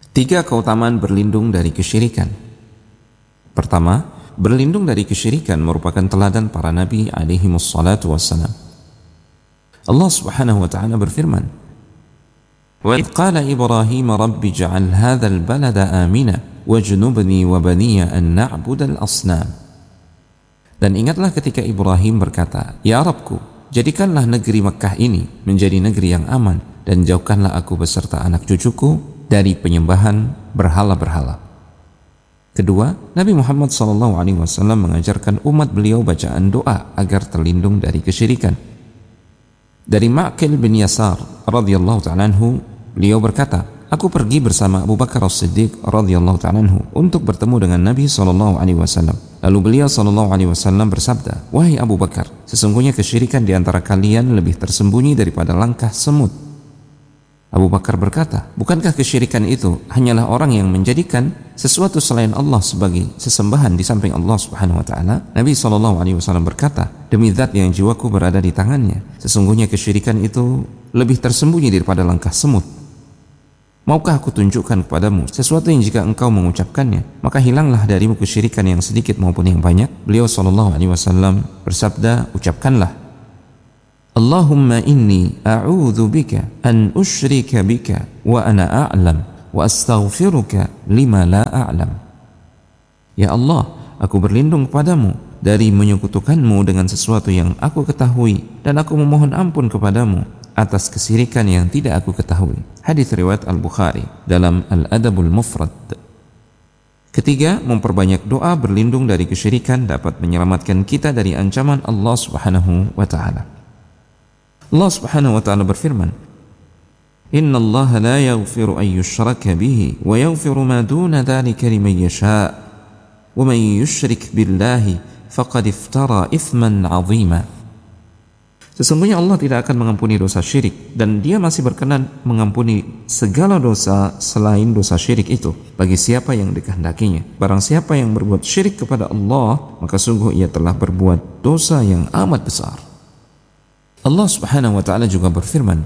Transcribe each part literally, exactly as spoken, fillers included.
Tiga keutamaan berlindung dari kesyirikan. Pertama, berlindung dari kesyirikan merupakan teladan para nabi alaihi wassalatu wassalam. Allah Subhanahu wa taala berfirman, "Wa idh qala Ibrahim rabbi ij'al hadzal balada amina wajnubni wa baniya an na'budal asnam." Dan ingatlah ketika Ibrahim berkata, "Ya Rabbku, jadikanlah negeri Makkah ini menjadi negeri yang aman dan jauhkanlah aku beserta anak cucuku dari penyembahan berhala-berhala." Kedua, Nabi Muhammad shallallahu alaihi wasallam mengajarkan umat beliau bacaan doa agar terlindung dari kesyirikan. Dari Ma'qil bin Yasar radhiyallahu ta'ala anhu, beliau berkata, "Aku pergi bersama Abu Bakar As-Siddiq radhiyallahu ta'ala anhu untuk bertemu dengan Nabi shallallahu alaihi wasallam. Lalu beliau shallallahu alaihi wasallam bersabda, 'Wahai Abu Bakar, sesungguhnya kesyirikan di antara kalian lebih tersembunyi daripada langkah semut.' Abu Bakar berkata, 'Bukankah kesyirikan itu hanyalah orang yang menjadikan sesuatu selain Allah sebagai sesembahan di samping Allah Subhanahu wa taala?' Nabi shallallahu alaihi wasallam berkata, 'Demi zat yang jiwaku berada di tangannya, sesungguhnya kesyirikan itu lebih tersembunyi daripada langkah semut. Maukah aku tunjukkan kepadamu sesuatu yang jika engkau mengucapkannya, maka hilanglah darimu kesyirikan yang sedikit maupun yang banyak?' Beliau shallallahu alaihi wasallam bersabda, 'Ucapkanlah, Allahumma inni a'udzu bika an usyrika bika wa ana a'lam wa astaghfiruka lima la a'lam.' Ya Allah, aku berlindung kepadamu dari menyekutukanmu dengan sesuatu yang aku ketahui, dan aku memohon ampun kepadamu atas kesyirikan yang tidak aku ketahui. Hadis riwayat Al-Bukhari dalam Al-Adabul Mufrad. Ketiga, memperbanyak doa berlindung dari kesyirikan dapat menyelamatkan kita dari ancaman Allah Subhanahu wa taala. Allah Subhanahu wa taala berfirman, "Inna Allah la yaghfiru an yushraka bihi wa yaghfiru ma duna dzalika liman yasha' wa man yusyrik billahi faqad iftara itsman 'azima." Sesungguhnya Allah tidak akan mengampuni dosa syirik, dan Dia masih berkenan mengampuni segala dosa selain dosa syirik itu bagi siapa yang dikehendakinya. Barang siapa yang berbuat syirik kepada Allah, maka sungguh ia telah berbuat dosa yang amat besar. Allah Subhanahu wa taala juga berfirman,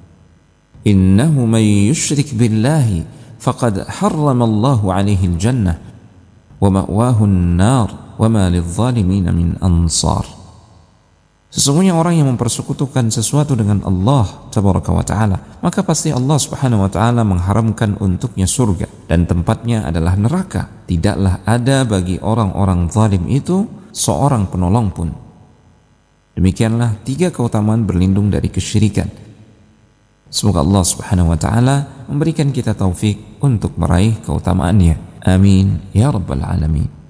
"Innahu man yusyrik billahi faqad harrama Allahu 'alaihi al-jannah wa ma'wahu an-nar wa ma lidh-dhalimin min ansar." Sesungguhnya orang yang mempersekutukan sesuatu dengan Allah tabaraka wa taala, maka pasti Allah Subhanahu wa taala mengharamkan untuknya surga dan tempatnya adalah neraka. Tidaklah ada bagi orang-orang zalim itu seorang penolong pun. Demikianlah tiga keutamaan berlindung dari kesyirikan. Semoga Allah Subhanahu wa taala memberikan kita taufik untuk meraih keutamaannya. Amin ya rabbal alamin.